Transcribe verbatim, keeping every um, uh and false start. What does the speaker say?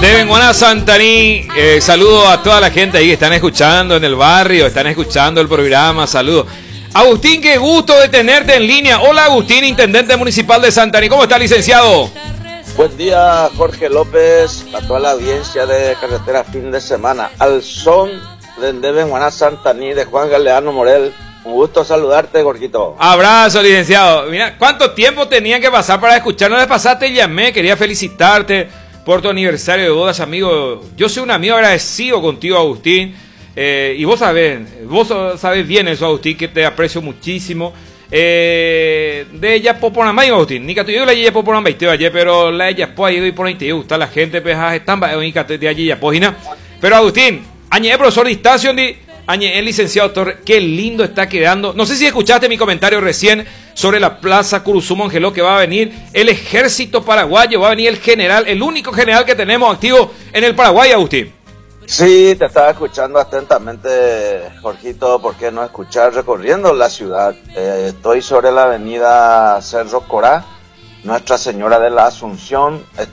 Deben Guaná Santaní, eh, saludo a toda la gente ahí que están escuchando en el barrio, están escuchando el programa, saludos. Agustín, qué gusto de tenerte en línea. Hola Agustín, intendente municipal de Santaní, ¿cómo está, licenciado? Buen día, Jorge López, a toda la audiencia de Carretera Fin de Semana, al son de Deben Guaná Santaní de Juan Galeano Morel. Un gusto saludarte, Jorgito. Abrazo, licenciado. Mira, ¿cuánto tiempo tenía que pasar para escuchar? No le pasaste, llamé, quería felicitarte por tu aniversario de bodas, amigo. Yo soy un amigo agradecido contigo, Agustín. Eh, y vos sabés, vos sabés bien eso, Agustín, que te aprecio muchísimo. Eh, de ella Poponamay, Agustín. Ni que tú yo la ella Poponamay te ayer, pero la ella pues ahí por ahí te gusta la gente, pues están de allí ya página. Pero Agustín, añe profesor de distancia, añe el licenciado Torres, qué lindo está quedando. No sé si escuchaste mi comentario recién sobre la Plaza Curuzú Angeló, que va a venir el ejército paraguayo, va a venir el general, el único general que tenemos activo en el Paraguay, Agustín. Sí, te estaba escuchando atentamente, Jorgito, ¿por qué no escuchar recorriendo la ciudad? Eh, estoy sobre la avenida Cerro Corá, Nuestra Señora de la Asunción.